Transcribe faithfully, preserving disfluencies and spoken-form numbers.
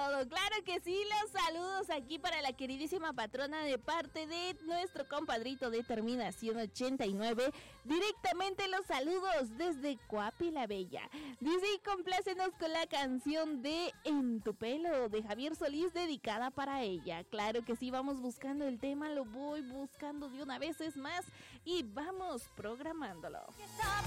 todo. Claro que sí, los saludos aquí para la queridísima patrona de parte de nuestro compadrito de terminación ochenta y nueve. Directamente los saludos desde Coapi la Bella. Dice, y complácenos con la canción de En tu pelo de Javier Solís, dedicada para ella. Claro que sí, vamos buscando el tema, lo voy buscando de una vez es más y vamos programándolo.